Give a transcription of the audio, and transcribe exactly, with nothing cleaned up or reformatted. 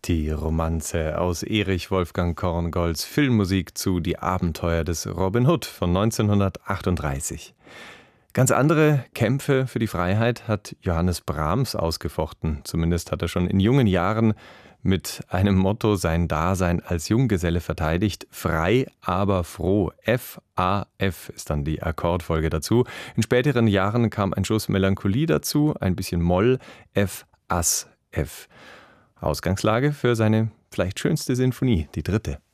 Die Romanze aus Erich Wolfgang Korngolds Filmmusik zu Die Abenteuer des Robin Hood von neunzehnhundertachtunddreißig. Ganz andere Kämpfe für die Freiheit hat Johannes Brahms ausgefochten. Zumindest hat er schon in jungen Jahren mit einem Motto sein Dasein als Junggeselle verteidigt. Frei, aber froh. F A F ist dann die Akkordfolge dazu. In späteren Jahren kam ein Schuss Melancholie dazu, ein bisschen Moll, F Ass F. Ausgangslage für seine vielleicht schönste Sinfonie, die dritte.